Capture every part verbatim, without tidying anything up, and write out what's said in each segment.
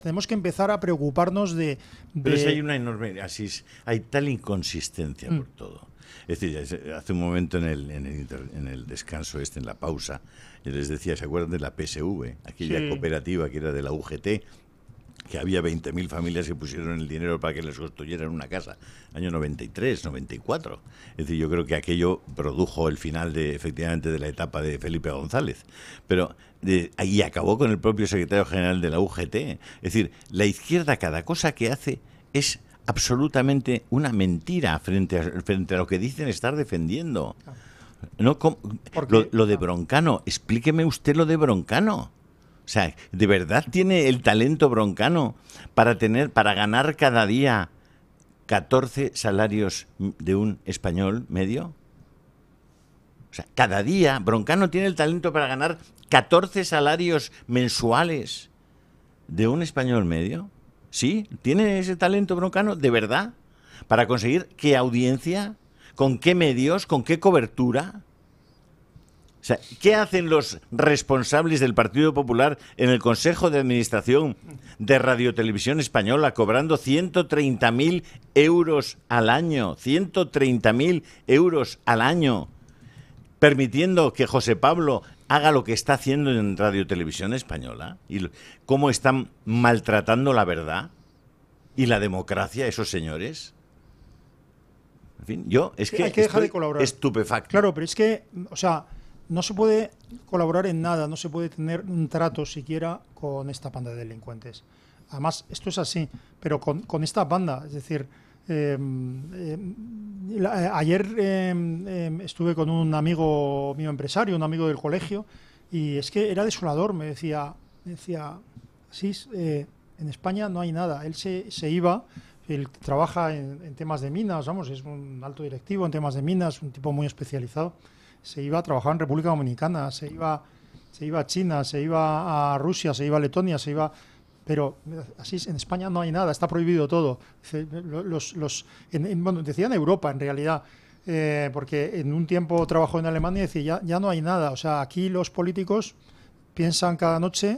Tenemos que empezar a preocuparnos de... de... Pero si hay una enorme... Así es, hay tal inconsistencia mm. por todo. Es decir, hace un momento en el, en, el inter, en el descanso este, en la pausa, yo les decía, ¿se acuerdan de la P S V? Aquella sí. cooperativa que era de la U G T, que había veinte mil familias que pusieron el dinero para que les construyeran una casa, año noventa y tres, noventa y cuatro. Es decir, yo creo que aquello produjo el final de, efectivamente, de la etapa de Felipe González. Pero de, ahí acabó con el propio secretario general de la U G T. Es decir, la izquierda, cada cosa que hace es absolutamente una mentira frente a, frente a lo que dicen estar defendiendo. No, lo, lo de Broncano, explíqueme usted lo de Broncano. O sea, ¿de verdad tiene el talento Broncano para tener, para ganar cada día catorce salarios de un español medio? O sea, cada día Broncano tiene el talento para ganar catorce salarios mensuales de un español medio. ¿Sí? ¿Tiene ese talento Broncano? ¿De verdad? ¿Para conseguir qué audiencia? ¿Con qué medios? ¿Con qué cobertura? O sea, ¿qué hacen los responsables del Partido Popular en el Consejo de Administración de Radio Televisión Española cobrando ciento treinta mil euros al año? ciento treinta mil euros al año, permitiendo que José Pablo haga lo que está haciendo en Radio Televisión Española, y cómo están maltratando la verdad y la democracia esos señores. En fin, yo es que, hay que dejar de colaborar. Estupefacto. Claro, pero es que, o sea, no se puede colaborar en nada, no se puede tener un trato siquiera con esta banda de delincuentes. Además, esto es así, pero con, con esta banda, es decir, eh, eh, la, ayer eh, eh, estuve con un amigo mío empresario, un amigo del colegio, y es que era desolador, me decía, me decía, así, eh, en España no hay nada. Él se, se iba, él trabaja en, en temas de minas, vamos, es un alto directivo en temas de minas, un tipo muy especializado. Se iba a trabajar en República Dominicana, se iba, se iba a China, se iba a Rusia, se iba a Letonia, se iba... Pero así en España no hay nada, está prohibido todo. Los, los, en, en, bueno, decía en Europa, en realidad, eh, porque en un tiempo trabajó en Alemania y decía, ya, ya no hay nada. O sea, aquí los políticos piensan cada noche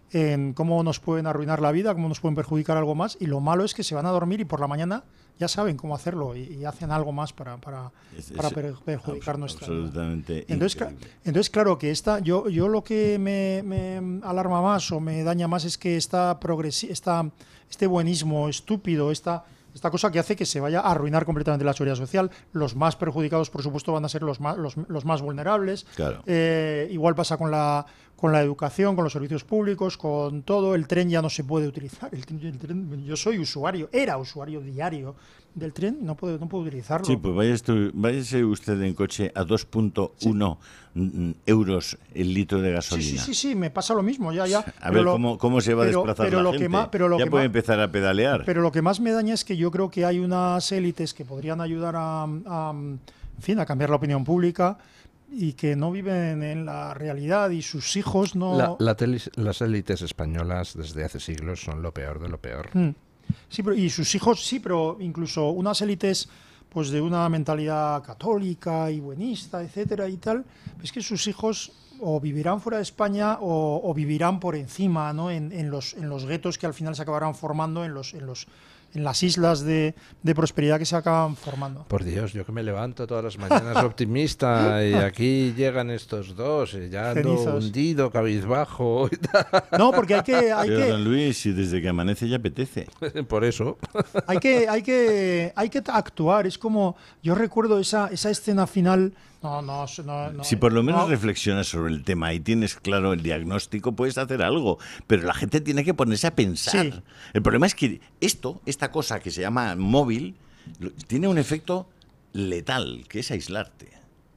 en cómo nos pueden arruinar la vida, cómo nos pueden perjudicar algo más, y lo malo es que se van a dormir y por la mañana ya saben cómo hacerlo y, y hacen algo más para, para, es, para per, perjudicar abs- nuestra absolutamente vida. Entonces, cl- entonces, claro, que esta, yo, yo lo que me, me alarma más o me daña más es que esta progresi- esta, este buenismo estúpido, esta, esta cosa que hace que se vaya a arruinar completamente la seguridad social. Los más perjudicados, por supuesto, van a ser los más, los, los más vulnerables. Claro. Eh, igual pasa con la con la educación, con los servicios públicos, con todo. El tren ya no se puede utilizar. El tren, el tren, yo soy usuario, era usuario diario del tren y no puedo, no puedo utilizarlo. Sí, pues vaya estu- váyase usted en coche a dos punto uno sí. euros el litro de gasolina. Sí, sí, sí, sí, me pasa lo mismo. Ya, ya. A ver lo, cómo, cómo se va a desplazar pero la lo gente. Que más, pero lo ya que puede más, empezar a pedalear. Pero lo que más me daña es que yo creo que hay unas élites que podrían ayudar a, a, en fin, a cambiar la opinión pública y que no viven en la realidad y sus hijos no... La, la telis, las élites españolas desde hace siglos son lo peor de lo peor. Mm. Sí, pero, y sus hijos sí, pero incluso unas élites pues de una mentalidad católica y buenista, etcétera y tal, es que sus hijos o vivirán fuera de España o, o vivirán por encima, ¿no? En, en los en los guetos que al final se acabarán formando en los en los en las islas de, de prosperidad que se acaban formando. Por Dios, yo que me levanto todas las mañanas optimista y aquí llegan estos dos y ya ando Cenizas. hundido, cabizbajo y tal. No, porque hay que hay Pero, que don Luis, y desde que amanece ya apetece. Por eso. hay que hay que hay que actuar. Es como yo recuerdo esa esa escena final. No, no, no, no si por lo menos no. reflexionas sobre el tema y tienes claro el diagnóstico, puedes hacer algo. Pero la gente tiene que ponerse a pensar. Sí. El problema es que esto, esta cosa que se llama móvil, tiene un efecto letal, que es aislarte.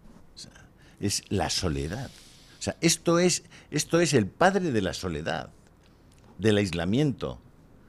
O sea, es la soledad. O sea, esto es, esto es el padre de la soledad, del aislamiento.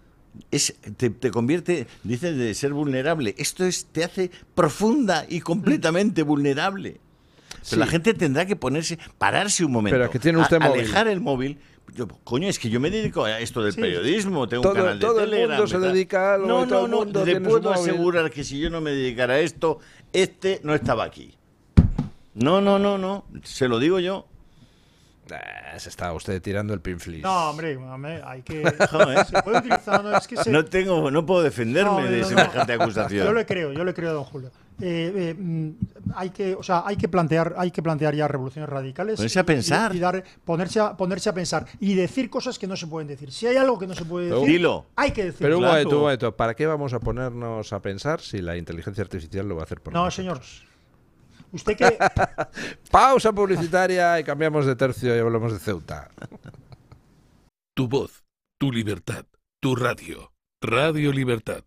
Es, te, te convierte, dices, de ser vulnerable. Esto es, te hace profunda y completamente vulnerable. Pero Sí. la gente tendrá que ponerse, pararse un momento, Pero que tiene usted a, móvil. alejar el móvil. Yo, coño, es que yo me dedico a esto del Sí. periodismo, tengo Todo- un canal de todo el Telegram. mundo se ¿verdad? dedica a algo No, y todo no, el no, mundo le tiene su puedo móvil. asegurar que si yo no me dedicara a esto, este no estaba aquí. No, no, no, no, se lo digo yo. Eh, se está usted tirando el pinflis. No, hombre, hombre, hay que... Se puede utilizar, no, es que se... no, tengo, no puedo defenderme No, de no, semejante no. acusación. Yo le creo, yo le creo a don Julio. Eh, eh, mm, hay que, o sea, hay que plantear, hay que plantear ya revoluciones radicales. Ponerse a y- pensar. Y, y dar, ponerse, a, ponerse a pensar y decir cosas que no se pueden decir. Si hay algo que no se puede Pero- decir, Dilo. hay que decirlo. Pero un Claro. momento, un momento. ¿Para qué vamos a ponernos a pensar si la inteligencia artificial lo va a hacer por No, nosotros? señor. Usted que Pausa publicitaria y cambiamos de tercio y hablamos de Ceuta. Tu voz, tu libertad, tu radio. Radio Libertad.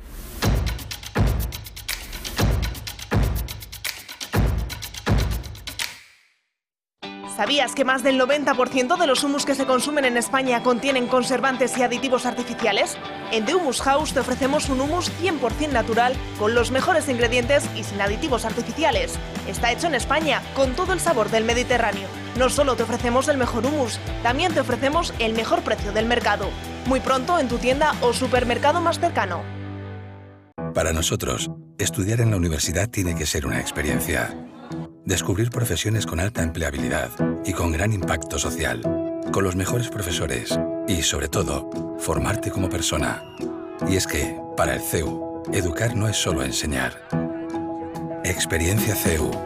¿Sabías que más del noventa por ciento de los humus que se consumen en España contienen conservantes y aditivos artificiales? En The Humus House te ofrecemos un humus cien por ciento natural, con los mejores ingredientes y sin aditivos artificiales. Está hecho en España, con todo el sabor del Mediterráneo. No solo te ofrecemos el mejor humus, también te ofrecemos el mejor precio del mercado. Muy pronto en tu tienda o supermercado más cercano. Para nosotros, estudiar en la universidad tiene que ser una experiencia. Descubrir profesiones con alta empleabilidad y con gran impacto social, con los mejores profesores y, sobre todo, formarte como persona. Y es que, para el C E U, educar no es solo enseñar. Experiencia C E U.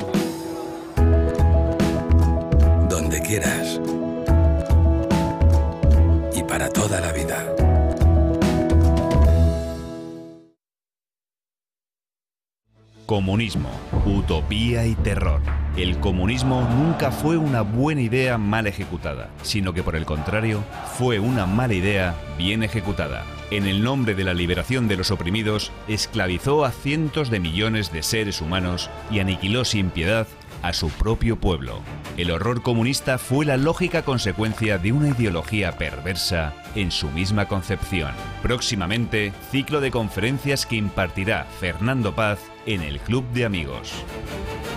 Donde quieras. Y para toda la vida. Comunismo, utopía y terror. El comunismo nunca fue una buena idea mal ejecutada, sino que por el contrario, fue una mala idea bien ejecutada. En el nombre de la liberación de los oprimidos, esclavizó a cientos de millones de seres humanos y aniquiló sin piedad a su propio pueblo. El horror comunista fue la lógica consecuencia de una ideología perversa en su misma concepción. Próximamente, ciclo de conferencias que impartirá Fernando Paz en el Club de Amigos.